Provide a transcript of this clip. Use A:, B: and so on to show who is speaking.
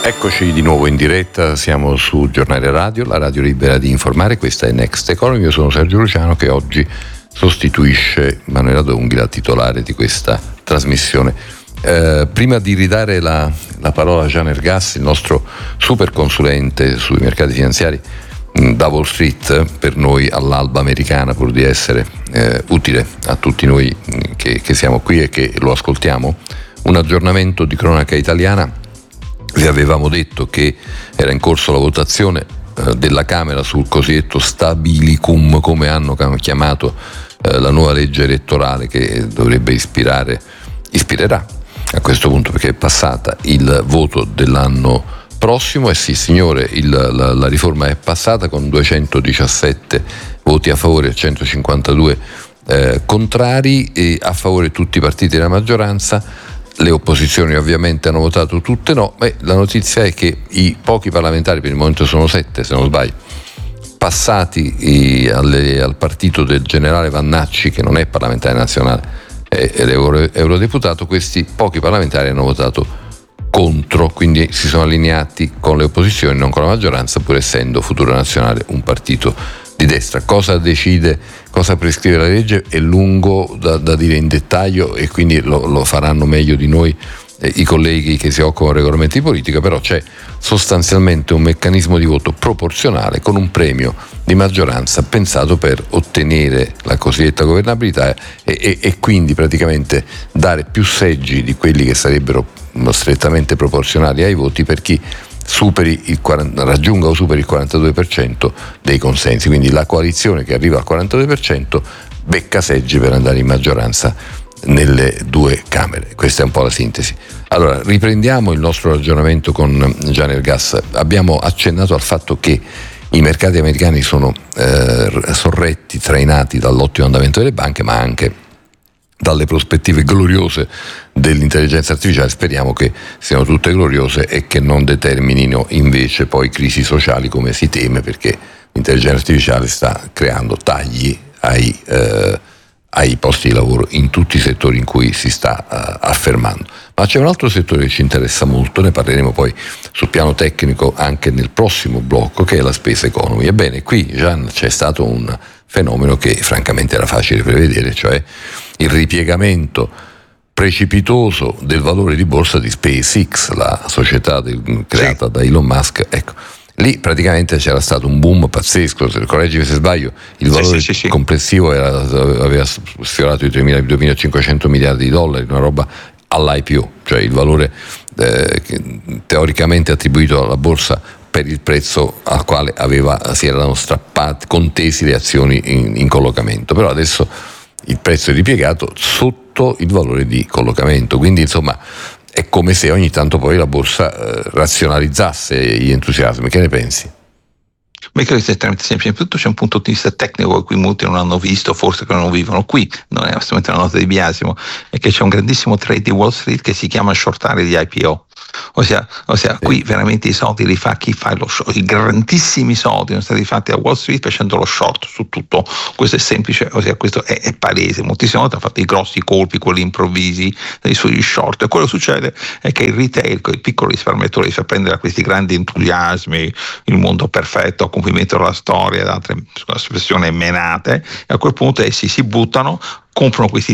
A: Eccoci di nuovo in diretta, siamo su Giornale Radio, la radio libera di informare. Questa è Next Economy, io sono Sergio Luciano che oggi sostituisce Manuela Donghi, la titolare di questa trasmissione. Prima di ridare la parola a Jean Ergas, il nostro super consulente sui mercati finanziari da Wall Street, per noi all'alba americana, pur di essere utile a tutti noi che siamo qui e che lo ascoltiamo, un aggiornamento di cronaca italiana. Vi avevamo detto che era in corso la votazione della Camera sul cosiddetto stabilicum, come hanno chiamato la nuova legge elettorale che dovrebbe ispirerà a questo punto, perché è passata il voto dell'anno prossimo. E sì signore, la riforma è passata con 217 voti a favore e 152 contrari, e a favore tutti i partiti della maggioranza. Le opposizioni ovviamente hanno votato tutte no, ma la notizia è che i pochi parlamentari, per il momento sono 7 se non sbaglio, passati al partito del generale Vannacci, che non è parlamentare nazionale, è eurodeputato, questi pochi parlamentari hanno votato contro, quindi si sono allineati con le opposizioni, non con la maggioranza, pur essendo Futuro Nazionale un partito di destra. Cosa decide, cosa prescrive la legge è lungo da dire in dettaglio, e quindi lo faranno meglio di noi i colleghi che si occupano di regolamenti di politica, però c'è sostanzialmente un meccanismo di voto proporzionale con un premio di maggioranza pensato per ottenere la cosiddetta governabilità e quindi praticamente dare più seggi di quelli che sarebbero strettamente proporzionali ai voti per chi raggiunga o superi il 42% dei consensi. Quindi la coalizione che arriva al 42% becca seggi per andare in maggioranza nelle due Camere. Questa è un po' la sintesi. Allora, riprendiamo il nostro ragionamento con Jean Ergas. Abbiamo accennato al fatto che i mercati americani sono sorretti, trainati dall'ottimo andamento delle banche, ma anche dalle prospettive gloriose dell'intelligenza artificiale. Speriamo che siano tutte gloriose e che non determinino invece poi crisi sociali, come si teme, perché l'intelligenza artificiale sta creando tagli ai posti di lavoro in tutti i settori in cui si sta affermando. Ma c'è un altro settore che ci interessa molto, ne parleremo poi sul piano tecnico anche nel prossimo blocco, che è la space economy. Ebbene, qui Gian, c'è stato un fenomeno che francamente era facile prevedere, cioè il ripiegamento precipitoso del valore di borsa di SpaceX, la società creata da Elon Musk. Ecco, lì praticamente c'era stato un boom pazzesco. Correggimi se sbaglio, il valore complessivo aveva sfiorato i 2.500 miliardi di dollari, una roba all'IPO, cioè il valore teoricamente attribuito alla borsa per il prezzo al quale si erano strappati, contesi le azioni in collocamento. Però adesso il prezzo è ripiegato sotto il valore di collocamento, quindi insomma è come se ogni tanto poi la borsa razionalizzasse gli entusiasmi. Che ne pensi?
B: Ma credo che sia estremamente semplice. Innanzitutto c'è un punto di vista tecnico che qui molti non hanno visto, forse che non vivono qui, non è assolutamente una nota di biasimo, è che c'è un grandissimo trade di Wall Street che si chiama shortare di IPO. Ossia qui veramente i soldi li fa chi fa lo short. I grandissimi soldi sono stati fatti a Wall Street facendo lo short su tutto. Questo è semplice, questo è palese. Moltissime volte hanno fatto i grossi colpi, quelli improvvisi sugli short, e quello che succede è che il retail, il piccolo risparmiatore, si fa prendere a questi grandi entusiasmi, il mondo perfetto, a compimento della storia, ed altre espressioni menate, e a quel punto essi si buttano, comprano questi